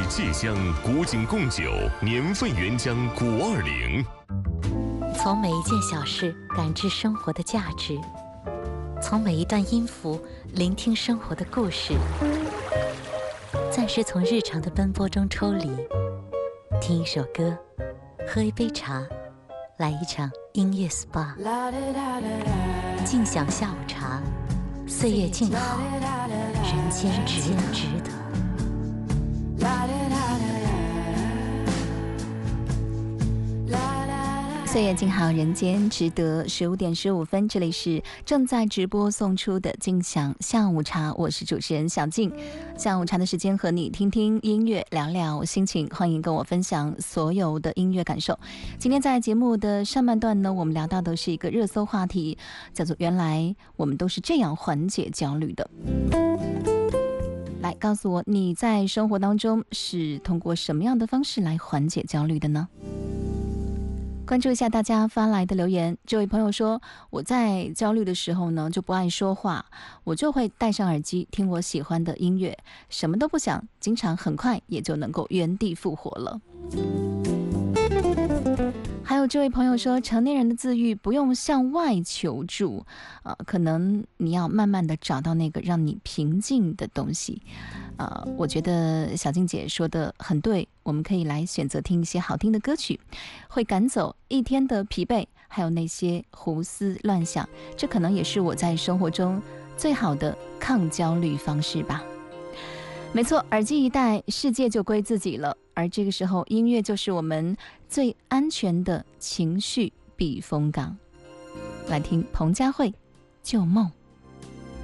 芥香古井贡酒，年份原浆520。 从每一件小事感知生活的价值，从每一段音符聆听生活的故事，暂时从日常的奔波中抽离，听一首歌，喝一杯茶，来一场音乐 SPA， 静享下午茶，岁月静好，人间值得。 岁月静好，人间值得。15点15分，这里是正在直播送出的静享下午茶，我是主持人小静。下午茶的时间和你听听音乐，聊聊心情，欢迎跟我分享所有的音乐感受。今天在节目的上半段呢，我们聊到的是一个热搜话题，叫做原来我们都是这样缓解焦虑的。来告诉我，你在生活当中是通过什么样的方式来缓解焦虑的呢？关注一下大家发来的留言。这位朋友说，我在焦虑的时候呢，就不爱说话，我就会戴上耳机听我喜欢的音乐，什么都不想，经常很快也就能够原地复活了。还有这位朋友说，成年人的自愈不用向外求助，可能你要慢慢的找到那个让你平静的东西。我觉得小静姐说的很对，我们可以来选择听一些好听的歌曲，会赶走一天的疲惫，还有那些胡思乱想，这可能也是我在生活中最好的抗焦虑方式吧。没错，耳机一戴，世界就归自己了，而这个时候音乐就是我们最安全的情绪避风港。来听彭佳慧《旧梦》。